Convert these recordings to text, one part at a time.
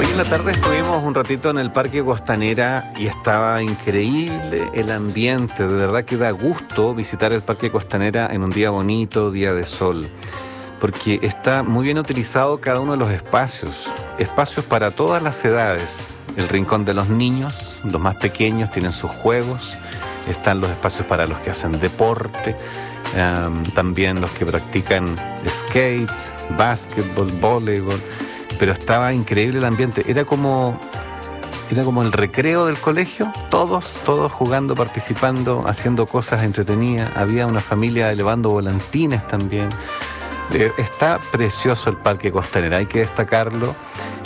Hoy en la tarde estuvimos un ratito en el Parque Costanera y estaba increíble el ambiente. De verdad que da gusto visitar el Parque Costanera en un día bonito, día de sol, porque está muy bien utilizado cada uno de los espacios. Espacios para todas las edades. El rincón de los niños, los más pequeños, tienen sus juegos. Están los espacios para los que hacen deporte. También los que practican skates, básquetbol, voleibol. Pero estaba increíble el ambiente. Era como el recreo del colegio, todos jugando, participando, haciendo cosas entretenidas. Había una familia elevando volantines también. Está precioso el Parque Costanera, hay que destacarlo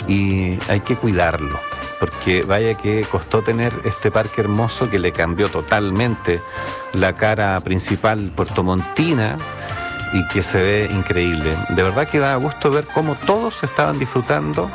y hay que cuidarlo, porque vaya que costó tener este parque hermoso que le cambió totalmente la cara principal puertomontina y que se ve increíble. De verdad que da gusto ver cómo todos estaban disfrutando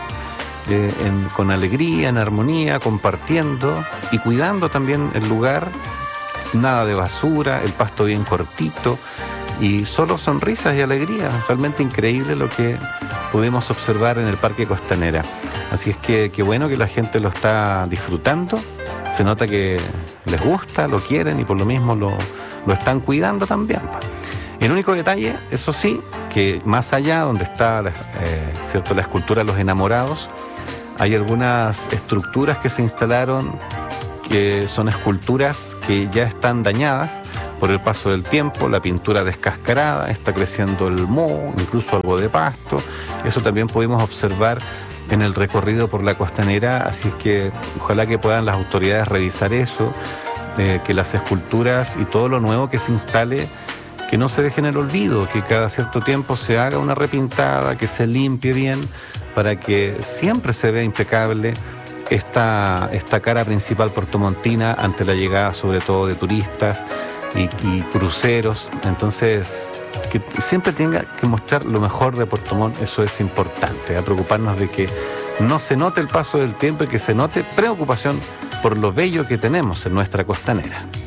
con alegría, en armonía, compartiendo y cuidando también el lugar. Nada de basura, el pasto bien cortito y solo sonrisas y alegría. Realmente increíble lo que pudimos observar en el Parque Costanera. Así es que qué bueno que la gente lo está disfrutando. Se nota que les gusta, lo quieren y por lo mismo lo están cuidando también. El único detalle, eso sí, que más allá donde está la escultura de los enamorados, hay algunas estructuras que se instalaron que son esculturas que ya están dañadas por el paso del tiempo, la pintura descascarada, está creciendo el moho, incluso algo de pasto. Eso también pudimos observar en el recorrido por la Costanera, así es que ojalá que puedan las autoridades revisar eso, que las esculturas y todo lo nuevo que se instale, que no se deje en el olvido, que cada cierto tiempo se haga una repintada, que se limpie bien, para que siempre se vea impecable esta cara principal puertomontina ante la llegada sobre todo de turistas y cruceros. Entonces, que siempre tenga que mostrar lo mejor de Puerto Montt, eso es importante, a preocuparnos de que no se note el paso del tiempo y que se note preocupación por lo bello que tenemos en nuestra costanera.